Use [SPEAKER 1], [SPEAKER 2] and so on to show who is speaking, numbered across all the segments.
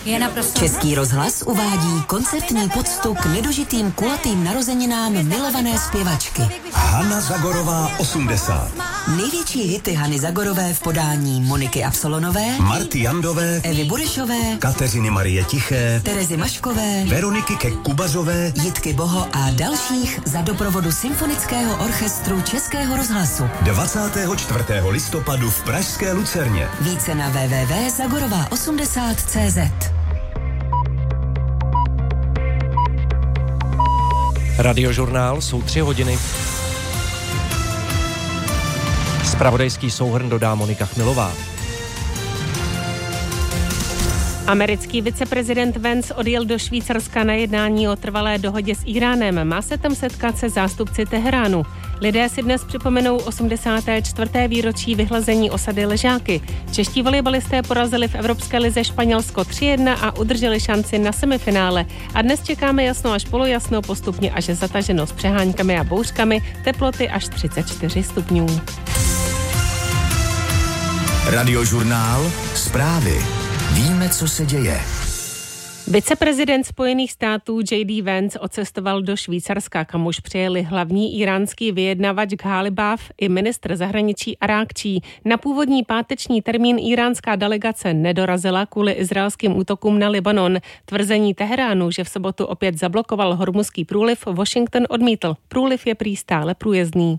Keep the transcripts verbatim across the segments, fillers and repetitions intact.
[SPEAKER 1] Je naprosto...
[SPEAKER 2] Český rozhlas uvádí koncertní poctu k nedožitým kulatým narozeninám milované zpěvačky.
[SPEAKER 3] Hana Zagorová osmdesát.
[SPEAKER 2] Největší hity Hany Zagorové v podání Moniky Absolonové,
[SPEAKER 3] Marty Jandové,
[SPEAKER 2] Evy Burešové,
[SPEAKER 3] Kateřiny Marie Tiché,
[SPEAKER 2] Terezy Maškové,
[SPEAKER 3] Veroniky Kek-Kubazové,
[SPEAKER 2] Jitky Boho a dalších za doprovodu Symfonického orchestru Českého rozhlasu.
[SPEAKER 3] dvacátého čtvrtého listopadu v pražské Lucerně.
[SPEAKER 2] Více na w w w tečka zagorová osmdesát tečka cé zet.
[SPEAKER 4] Radiožurnál, jsou tři hodiny. Zpravodajský souhrn dodá Monika Chmilová.
[SPEAKER 5] Americký viceprezident Vance odjel do Švýcarska na jednání o trvalé dohodě s Íránem. Má se tam setkat se zástupci Teheránu. Lidé si dnes připomenou osmdesáté čtvrté výročí vyhlazení osady Ležáky. Čeští volejbalisté porazili v Evropské lize Španělsko tři jedna a udrželi šanci na semifinále. A dnes čekáme jasno až polojasno, postupně až zataženo s přeháňkami a bouřkami, teploty až třicet čtyři stupňů.
[SPEAKER 6] Radiožurnál, zprávy. Víme, co se děje.
[SPEAKER 5] Viceprezident Spojených států J D Vance odcestoval do Švýcarska, kam už přijeli hlavní iránský vyjednavač Ghalibaf i ministr zahraničí Arákčí. Na původní páteční termín iránská delegace nedorazila kvůli izraelským útokům na Libanon. Tvrzení Teheránu, že v sobotu opět zablokoval Hormuzský průliv, Washington odmítl. Průliv je prý stále průjezdný.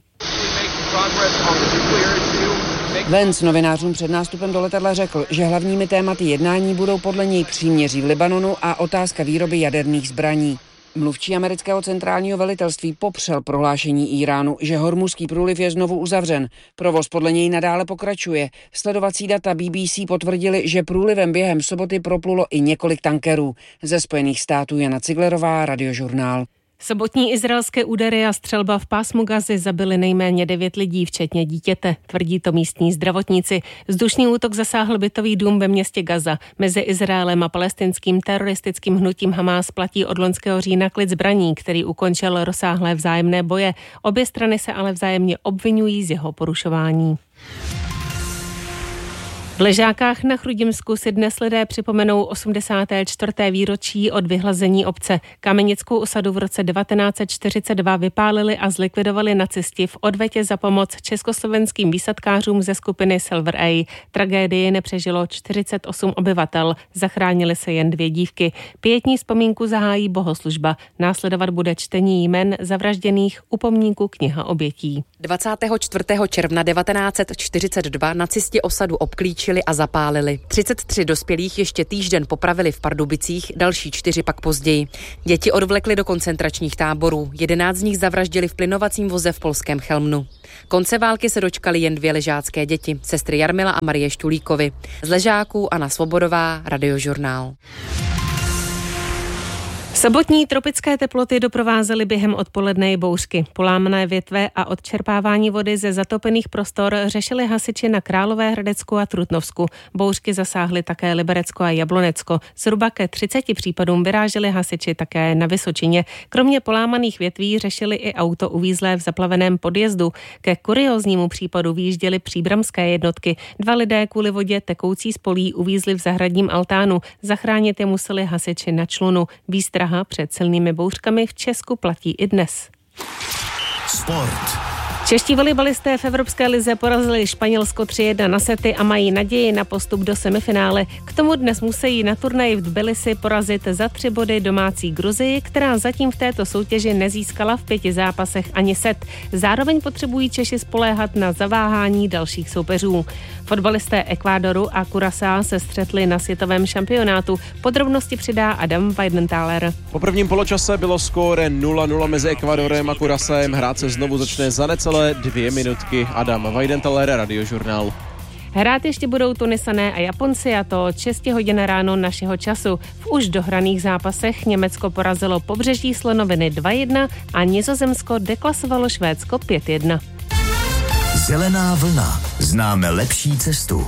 [SPEAKER 7] Vance novinářům před nástupem do letadla řekl, že hlavními tématy jednání budou podle něj příměří v Libanonu a otázka výroby jaderných zbraní. Mluvčí amerického centrálního velitelství popřel prohlášení Íránu, že Hormuzský průliv je znovu uzavřen. Provoz podle něj nadále pokračuje. Sledovací data B B C potvrdili, že průlivem během soboty proplulo i několik tankerů. Ze Spojených států Jana Ciglerová, Radiožurnál.
[SPEAKER 5] Sobotní izraelské údery a střelba v pásmu Gazy zabily nejméně devět lidí, včetně dítěte, tvrdí to místní zdravotníci. Vzdušný útok zasáhl bytový dům ve městě Gaza. Mezi Izraelem a palestinským teroristickým hnutím Hamás platí od loňského října klid zbraní, který ukončil rozsáhlé vzájemné boje. Obě strany se ale vzájemně obvinují z jeho porušování. V Ležákách na Chrudimsku si dnes lidé připomenou osmdesáté čtvrté výročí od vyhlazení obce. Kamenickou osadu v roce devatenáct set čtyřicet dva vypálili a zlikvidovali nacisti v odvetě za pomoc československým výsadkářům ze skupiny Silver A. Tragédii nepřežilo čtyřicet osm obyvatel, zachránili se jen dvě dívky. Pietní vzpomínku zahájí bohoslužba. Následovat bude čtení jmen zavražděných u pomníku Kniha obětí.
[SPEAKER 8] dvacátého čtvrtého června devatenáct set čtyřicet dva nacisti osadu obklíčili a zapálili. třicet tři dospělých ještě týžden popravili v Pardubicích, další čtyři pak později. Děti odvlekli do koncentračních táborů, jedenáct z nich zavraždili v plynovacím voze v polském Chelmnu. Konce války se dočkali jen dvě ležácké děti, sestry Jarmila a Marie Štulíkovy. Z Ležáků Anna Svobodová, Radiožurnál.
[SPEAKER 5] Sobotní tropické teploty doprovázely během odpoledne bouřky. Polámané větve a odčerpávání vody ze zatopených prostor řešili hasiči na Královéhradecku a Trutnovsku. Bouřky zasáhly také Liberecko a Jablonecko. Zhruba ke třiceti případům vyráželi hasiči také na Vysočině. Kromě polámaných větví řešili i auto uvízlé v zaplaveném podjezdu. Ke kurióznímu případu vyjížděly příbramské jednotky. Dva lidé kvůli vodě tekoucí z polí uvízli v zahradním altánu. Zachránit je museli hasiči na člunu. Výstraha před silnými bouřkami v Česku platí i dnes.
[SPEAKER 6] Sport.
[SPEAKER 5] Čeští volejbalisté v Evropské lize porazili Španělsko tři jedna na sety a mají naději na postup do semifinále. K tomu dnes musí na turnaji v Tbilisi porazit za tři body domácí Gruzii, která zatím v této soutěži nezískala v pěti zápasech ani set. Zároveň potřebují Češi spoléhat na zaváhání dalších soupeřů. Fotbalisté Ekvádoru a Curaçao se střetli na světovém šampionátu. Podrobnosti přidá Adam Weidenthaler.
[SPEAKER 9] Po prvním poločase bylo skóre nula nula mezi Ekvádorem a Curaçaem. Hrát se znovu začne za necelé dvě minutky. Adam Weidenthaler, Radiožurnál.
[SPEAKER 5] Hrát ještě budou Tunisané a Japonci, a to od šesti hodin ráno našeho času. V už dohraných zápasech Německo porazilo Pobřeží slonoviny dva jedna a Nizozemsko deklasovalo Švédsko pět jedna.
[SPEAKER 6] Zelená vlna. Známe lepší cestu.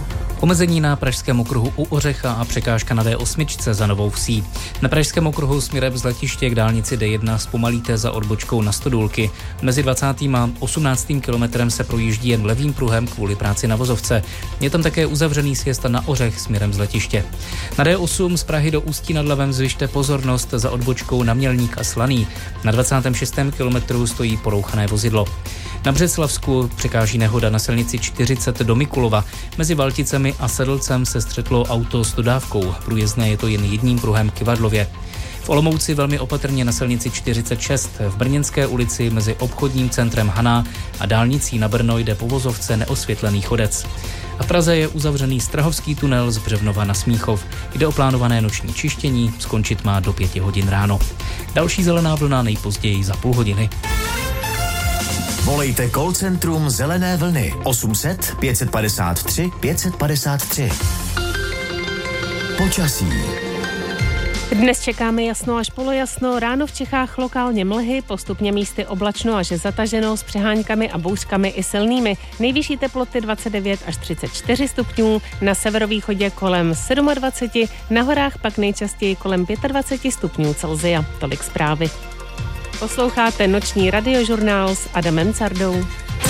[SPEAKER 1] Omezení na pražském okruhu u Ořecha a překážka na D osm za Novou Vsí. Na pražském okruhu směrem z letiště k dálnici D jedna zpomalíte za odbočkou na Stodůlky. Mezi dvacátým a osmnáctým kilometrem se projíždí jen levým pruhem kvůli práci na vozovce. Je tam také uzavřený sjezd na Ořech směrem z letiště. Na D osm z Prahy do Ústí nad Labem zvyšte pozornost za odbočkou na Mělník a Slaný. Na dvacátém šestém kilometru stojí porouchané vozidlo. Na Břeclavsku překáží nehoda na silnici čtyřicet do Mikulova. Mezi Valticemi a Sedlcem se střetlo auto s dodávkou. Průjezdné je to jen jedním pruhem k Kivadlově. V Olomouci velmi opatrně na silnici čtyřicet šest. V Brněnské ulici mezi obchodním centrem Haná a dálnicí na Brno jde po vozovce neosvětlený chodec. A v Praze je uzavřený Strahovský tunel z Břevnova na Smíchov. Jde o plánované noční čištění, skončit má do pěti hodin ráno. Další zelená vlna nejpozději za půl hodiny.
[SPEAKER 6] Volejte call centrum Zelené vlny osm set pět padesát tři pět padesát tři. Počasí.
[SPEAKER 5] Dnes čekáme jasno až polojasno, ráno v Čechách lokálně mlhy, postupně místy oblačno až zataženo s přeháňkami a bouřkami i silnými. Nejvyšší teploty dvacet devět až třicet čtyři stupňů, na severovýchodě kolem dvacet sedm, na horách pak nejčastěji kolem dvacet pět stupňů Celsia. Tolik zprávy. Posloucháte noční radiožurnál s Adamem Cardou.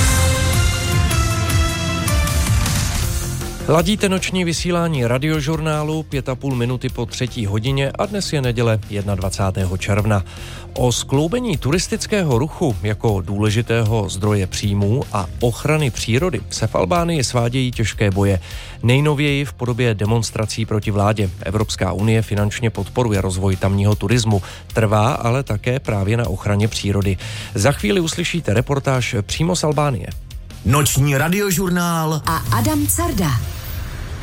[SPEAKER 4] Ladíte noční vysílání radiožurnálu pět a půl minuty po třetí hodině a dnes je neděle dvacátého prvního června. O skloubení turistického ruchu jako důležitého zdroje příjmů a ochrany přírody se v Albánii svádějí těžké boje. Nejnověji v podobě demonstrací proti vládě. Evropská unie finančně podporuje rozvoj tamního turismu, trvá ale také právě na ochraně přírody. Za chvíli uslyšíte reportáž přímo z Albánie.
[SPEAKER 6] Noční radiožurnál
[SPEAKER 2] a Adam Carda.